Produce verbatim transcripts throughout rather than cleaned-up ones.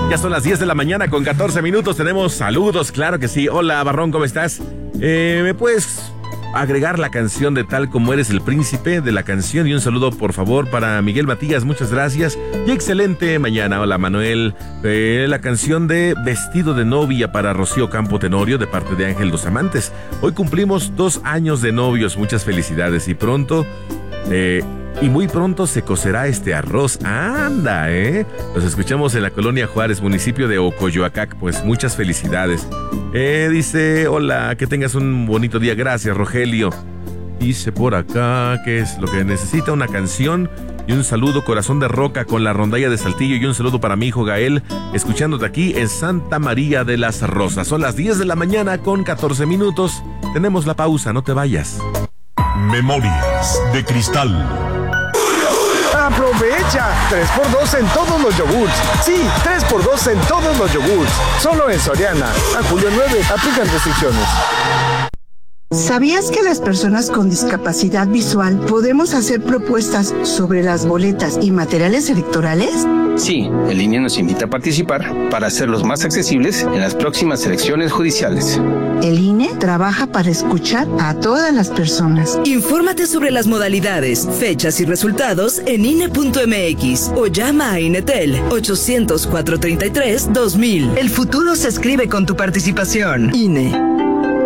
Ya son las diez de la mañana con catorce minutos. Tenemos saludos, claro que sí. Hola, Barrón, ¿cómo estás? Eh, ¿Me puedes agregar la canción de Tal como eres el príncipe de la canción? Y un saludo, por favor, para Miguel Matías. Muchas gracias. Y excelente mañana. Hola, Manuel. Eh, la canción de Vestido de novia para Rocío Campo Tenorio de parte de Ángel Dos Amantes. Hoy cumplimos dos años de novios. Muchas felicidades. Y pronto... Eh, Y muy pronto se cocerá este arroz. ¡Anda, eh! Los escuchamos en la colonia Juárez, municipio de Ocoyoacac. Pues muchas felicidades. Eh, dice, hola, que tengas un bonito día. Gracias, Rogelio. Dice por acá que es lo que necesita, una canción y un saludo, Corazón de Roca con la rondalla de Saltillo. Y un saludo para mi hijo Gael, escuchándote aquí en Santa María de las Rosas. Son las diez de la mañana con catorce minutos. Tenemos la pausa, no te vayas. Memorias de Cristal. ¡Aprovecha! tres por dos en todos los yogurts. Sí, tres por dos en todos los yogurts. Solo en Soriana. A julio nueve, aplican restricciones. ¿Sabías que las personas con discapacidad visual podemos hacer propuestas sobre las boletas y materiales electorales? Sí, el I N E nos invita a participar para hacerlos más accesibles en las próximas elecciones judiciales. El I N E trabaja para escuchar a todas las personas. Infórmate sobre las modalidades, fechas y resultados en I N E punto M X o llama a INETEL ochocientos, cuatrocientos treinta y tres, dos mil. El futuro se escribe con tu participación. I N E.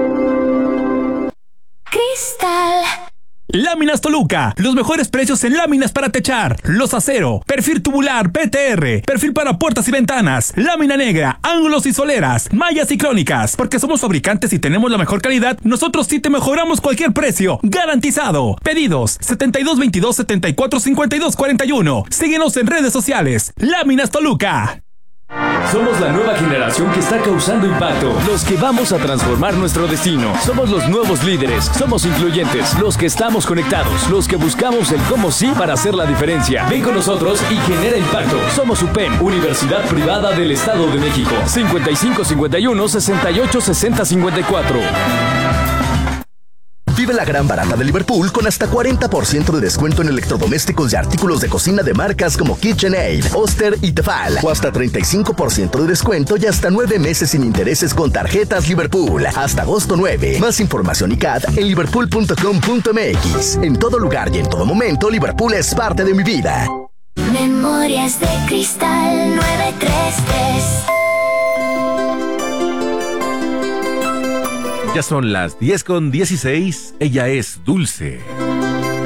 Cristal. Láminas Toluca, los mejores precios en láminas para techar, los acero, perfil tubular P T R, perfil para puertas y ventanas, lámina negra, ángulos y soleras, mallas y crónicas. Porque somos fabricantes y tenemos la mejor calidad, nosotros sí te mejoramos cualquier precio, garantizado. Pedidos setenta y dos veintidós, setenta y cuatro cincuenta y dos cuarenta y uno. Síguenos en redes sociales. Láminas Toluca. Somos la nueva generación que está causando impacto, los que vamos a transformar nuestro destino. Somos los nuevos líderes, somos influyentes, los que estamos conectados, los que buscamos el cómo sí para hacer la diferencia. Ven con nosotros y genera impacto. Somos U P E M, Universidad Privada del Estado de México. cincuenta y cinco cincuenta y uno, sesenta y ocho sesenta cincuenta y cuatro. Vive la gran barata de Liverpool con hasta cuarenta por ciento de descuento en electrodomésticos y artículos de cocina de marcas como KitchenAid, Oster y Tefal. O hasta treinta y cinco por ciento de descuento y hasta nueve meses sin intereses con tarjetas Liverpool. Hasta agosto nueve. Más información y C A D en liverpool punto com punto m x. En todo lugar y en todo momento, Liverpool es parte de mi vida. Memorias de Cristal novecientos treinta y tres. Ya son las diez con dieciséis. Ella es Dulce.